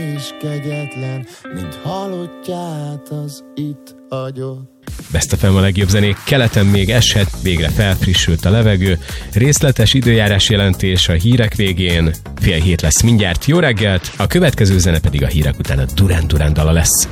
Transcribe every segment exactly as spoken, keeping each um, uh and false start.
És kegyetlen, mint halottját az itt agyok. Best ef em a legjobb zenék, keleten még eshet, végre felfrissült a levegő, részletes időjárás jelentés a hírek végén, fél hét lesz mindjárt, jó reggelt, a következő zene pedig a hírek után a Duran Duran dala lesz.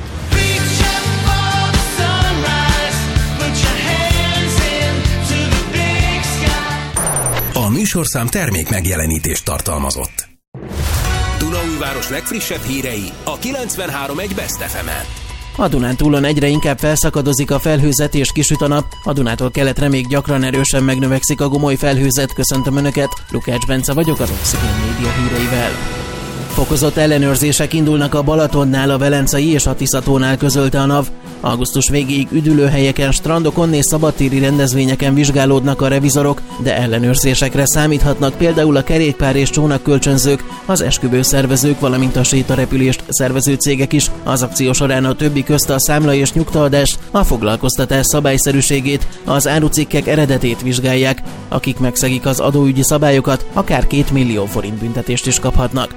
A műsorszám termék megjelenítést tartalmazott. Dunaújváros legfrissebb hírei a kilencvenhárom egész egy Best ef emen. A Dunántúlon egyre inkább felszakadozik a felhőzet és kisüt a nap, a Dunától keletre még gyakran erősen megnövekszik a gomoly felhőzet. Köszöntöm Önöket, Lukács Bence vagyok az Oxigén Média híreivel. Fokozott ellenőrzések indulnak a Balatonnál, a Velencei és a Tiszatónál, közölte a NAV. Augusztus végéig üdülőhelyeken, strandokon és szabadtéri rendezvényeken vizsgálódnak a revizorok, de ellenőrzésekre számíthatnak például a kerékpár és csónakkölcsönzők, az esküvőszervezők, valamint a sétarepülést szervező cégek is. Az akció során a többi közt a számla és nyugtaadást, a foglalkoztatás szabályszerűségét, az árucikkek eredetét vizsgálják. Akik megszegik az adóügyi szabályokat, akár két millió forint büntetést is kaphatnak.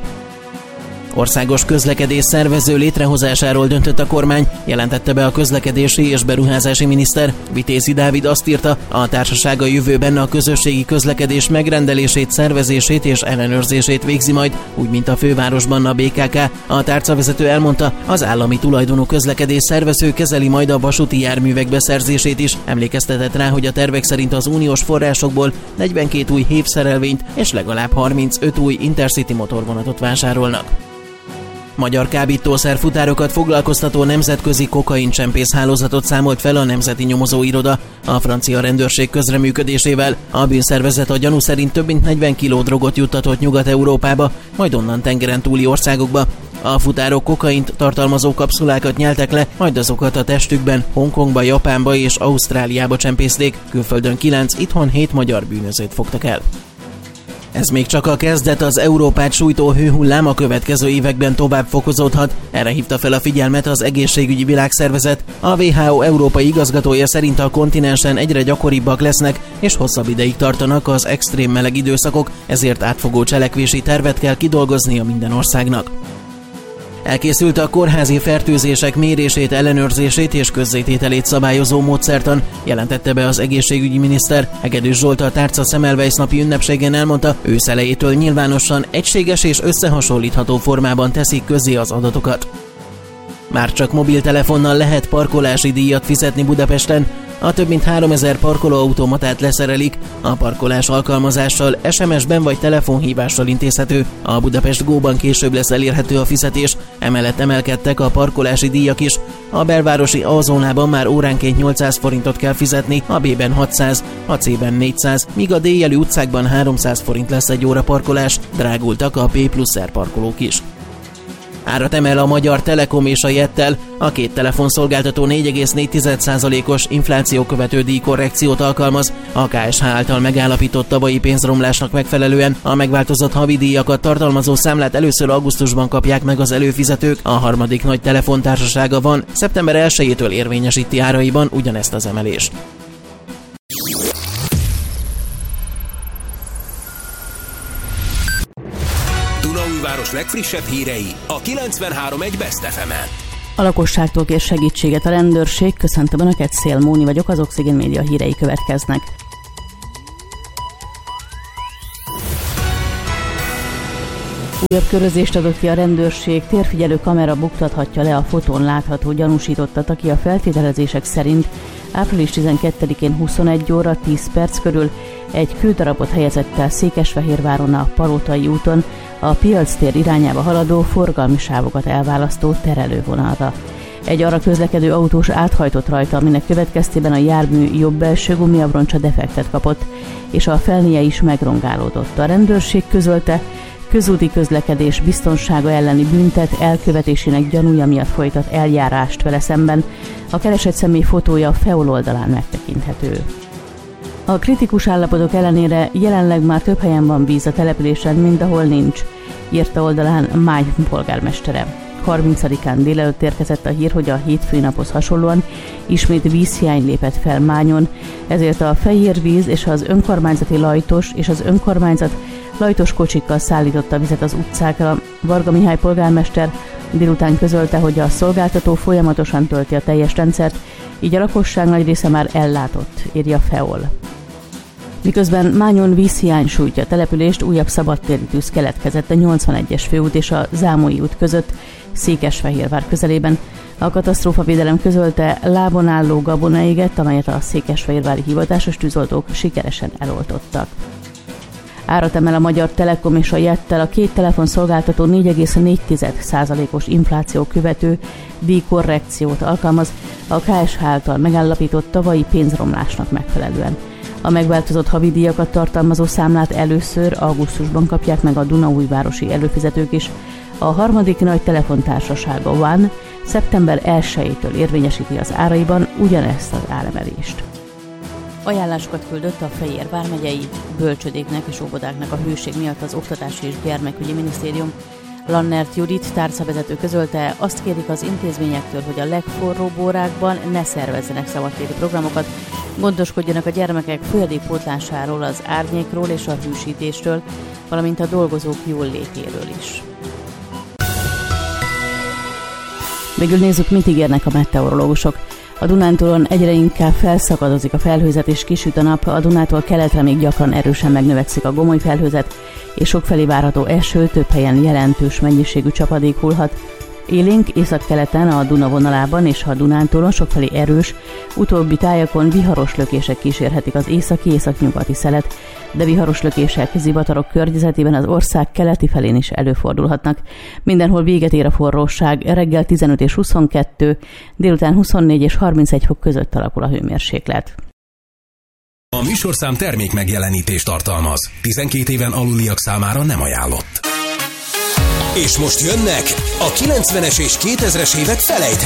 Országos közlekedés szervező létrehozásáról döntött a kormány, jelentette be a közlekedési és beruházási miniszter. Vitézi Dávid azt írta, a társaság a jövőben a közösségi közlekedés megrendelését, szervezését és ellenőrzését végzi majd, úgy mint a fővárosban a bé ká ká. A tárcavezető elmondta, az állami tulajdonú közlekedés szervező kezeli majd a vasúti járművek beszerzését is. Emlékeztetett rá, hogy a tervek szerint az uniós forrásokból negyvenkét új hévszerelvényt és legalább harmincöt új Intercity motorvonatot vásárolnak. Magyar kábítószerfutárokat foglalkoztató nemzetközi kokaincsempész hálózatot számolt fel a Nemzeti Nyomozóiroda a francia rendőrség közreműködésével. A bűnszervezet a gyanú szerint több mint negyven kiló drogot juttatott Nyugat-Európába, majd onnan tengeren túli országokba. A futárok kokaint tartalmazó kapszulákat nyeltek le, majd azokat a testükben Hongkongba, Japánba és Ausztráliába csempészték. Külföldön kilenc, itthon hét magyar bűnözőt fogtak el. Ez még csak a kezdet, az Európát sújtó hőhullám a következő években tovább fokozódhat. Erre hívta fel a figyelmet az Egészségügyi Világszervezet. A dupla vé há ó európai igazgatója szerint a kontinensen egyre gyakoribbak lesznek és hosszabb ideig tartanak az extrém meleg időszakok, ezért átfogó cselekvési tervet kell kidolgoznia minden országnak. Elkészült a kórházi fertőzések mérését, ellenőrzését és közzétételét szabályozó módszertan, jelentette be az egészségügyi miniszter. Hegedűs Zsolt a Tárca Semmelweis napi ünnepségen elmondta, ősz elejétől nyilvánosan, egységes és összehasonlítható formában teszik közzé az adatokat. Már csak mobiltelefonnal lehet parkolási díjat fizetni Budapesten. A több mint háromezer parkolóautomatát leszerelik, a parkolás alkalmazással, es em es-ben vagy telefonhívással intézhető. A Budapest Go-ban később lesz elérhető a fizetés, emellett emelkedtek a parkolási díjak is. A belvárosi A-zónában már óránként nyolcszáz forintot kell fizetni, a B-ben hatszáz, a C-ben négyszáz, míg a D-jelű utcákban háromszáz forint lesz egy óra parkolás, drágultak a P plusz R parkolók is. Árat emel a Magyar Telekom és a Jettel. A két telefonszolgáltató négy egész négy százalékos infláció követő díjkorrekciót alkalmaz. A ká es há által megállapított tavalyi pénzromlásnak megfelelően a megváltozott havidíjakat tartalmazó számlát először augusztusban kapják meg az előfizetők. A harmadik nagy telefontársasága van, szeptember elsejétől érvényesíti áraiban ugyanezt az emelést. Dunaújváros legfrissebb hírei a kilencvenhárom egész egy Best ef emen. A lakosságtól kér segítséget a rendőrség. Köszöntöm Önöket, Szél Móni vagyok, az Oxigén Média hírei következnek. Újabb körözést adott ki a rendőrség, térfigyelő kamera buktathatja le a fotón látható gyanúsítottat, aki a feltételezések szerint április tizenkettedikén huszonegy óra tíz perc körül egy kődarabot helyezett el Székesfehérváron a Palótai úton a Piac tér irányába haladó, forgalmi sávokat elválasztó terelővonalra. Egy arra közlekedő autós áthajtott rajta, aminek következtében a jármű jobb belső gumiabroncsa defektet kapott, és a felnie is megrongálódott. A rendőrség közölte, közúti közlekedés biztonsága elleni büntet elkövetésének gyanúja miatt folytat eljárást vele szemben. A keresett személy fotója a Feol oldalán megtekinthető. A kritikus állapotok ellenére jelenleg már több helyen van víz a településen, mint ahol nincs, írta oldalán Máj polgármestere. harmincadikán délelőtt érkezett a hír, hogy a hétfői naphoz hasonlóan ismét vízhiány lépett fel Mányon, ezért a fehér víz és az önkormányzati lajtos és az önkormányzat lajtos kocsikkal szállította vizet az utcákra. Varga Mihály polgármester Délután közölte, hogy a szolgáltató folyamatosan tölti a teljes rendszert, így a lakosság nagy része már ellátott, írja Feol. Miközben Mányon vízhiány sújtja a települést, újabb szabadtéri tűz keletkezett a nyolcvanegyes főút és a Zámói út között, Székesfehérvár közelében. A katasztrófavédelem közölte, lábon álló gabona égett, amelyet a székesfehérvári hivatásos tűzoltók sikeresen eloltottak. Árat emel a Magyar Telekom és a Jettel, a két telefonszolgáltató négy egész négy százalékos infláció követő díjkorrekciót alkalmaz a ká es há által megállapított tavalyi pénzromlásnak megfelelően. A megváltozott havidíjakat tartalmazó számlát először augusztusban kapják meg a dunaújvárosi előfizetők is. A harmadik nagy telefontársaság, a One, szeptember elsejétől érvényesíti az áraiban ugyanezt az áremelést. Ajánlásokat küldött a Fejér vármegyei bölcsödéknek és óvodáknak a hőség miatt az Oktatási és Gyermekügyi Minisztérium. Lannert Judit tárcavezető közölte, azt kérik az intézményektől, hogy a legforróbb órákban ne szervezzenek szabadtéri programokat, gondoskodjanak a gyermekek folyadékpótlásáról, az árnyékról és a hűsítésről, valamint a dolgozók jól létéről is. Végül nézzük, mit ígérnek a meteorológusok. A Dunántúlon egyre inkább felszakadozik a felhőzet és kisüt a nap, a Dunától keletre még gyakran erősen megnövekszik a gomoly felhőzet, és sokfelé várható eső, több helyen jelentős mennyiségű csapadék hullhat. Élénk északkeleten a Duna vonalában és a Dunántúlon sokfelé erős, utóbbi tájakon viharos lökések kísérhetik az északi-északnyugati szelet, de viharos lökések zivatarok környezetében az ország keleti felén is előfordulhatnak. Mindenhol véget ér a forróság, reggel tizenöt és huszonkettő, délután huszonnégy és harmincegy fok között alakul a hőmérséklet. A műsorszám termék megjelenítést tartalmaz. tizenkét éven aluliak számára nem ajánlott. És most jönnek a kilencvenes és kétezres évek felejthetők.